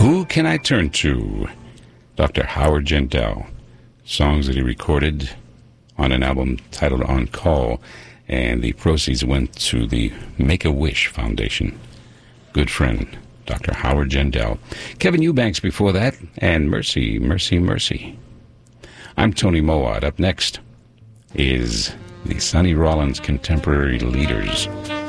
Who Can I Turn To? Dr. Howard Jindal. Songs that he recorded on an album titled On Call, and the proceeds went to the Make-A-Wish Foundation. Good friend, Dr. Howard Jindal. Kevin Eubanks before that, and Mercy, Mercy, Mercy. I'm Tony Mowat. Up next is the Sonny Rollins Contemporary Leaders.